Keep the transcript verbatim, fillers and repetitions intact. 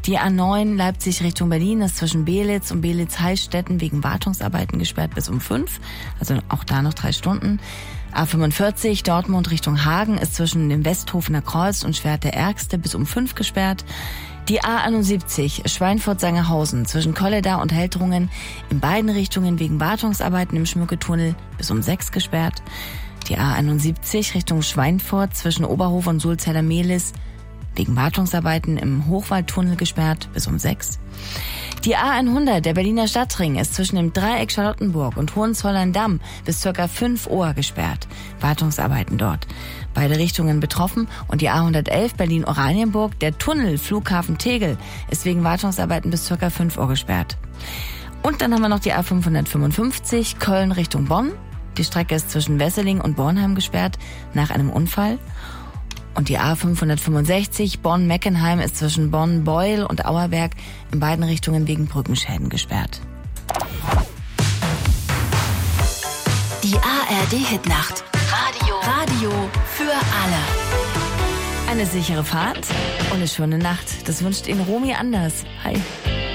Die A neun Leipzig Richtung Berlin ist zwischen Belitz und Belitz-Heilstätten wegen Wartungsarbeiten gesperrt bis um fünf. Also auch da noch drei Stunden. A fünfundvierzig Dortmund Richtung Hagen ist zwischen dem Westhofener Kreuz und Schwert der Ärgste bis um fünf gesperrt. Die A einundsiebzig Schweinfurt-Sangerhausen zwischen Kolleda und Heltrungen in beiden Richtungen wegen Wartungsarbeiten im Schmücketunnel bis um sechs gesperrt. Die A einundsiebzig Richtung Schweinfurt zwischen Oberhof und Sulzeller-Mehlis wegen Wartungsarbeiten im Hochwaldtunnel gesperrt bis um sechs. Die A hundert, der Berliner Stadtring, ist zwischen dem Dreieck Charlottenburg und Hohenzollern-Damm bis ca. fünf Uhr gesperrt. Wartungsarbeiten dort. Beide Richtungen betroffen und die A hundertelf Berlin-Oranienburg, der Tunnel Flughafen Tegel, ist wegen Wartungsarbeiten bis ca. fünf Uhr gesperrt. Und dann haben wir noch die A fünfhundertfünfundfünfzig Köln Richtung Bonn. Die Strecke ist zwischen Wesseling und Bornheim gesperrt nach einem Unfall. Und die A fünfhundertfünfundsechzig Bonn-Meckenheim ist zwischen Bonn-Beuel und Auerberg in beiden Richtungen wegen Brückenschäden gesperrt. Die A R D-Hitnacht. Radio. Radio für alle. Eine sichere Fahrt und eine schöne Nacht. Das wünscht Ihnen Romy Anders. Hi.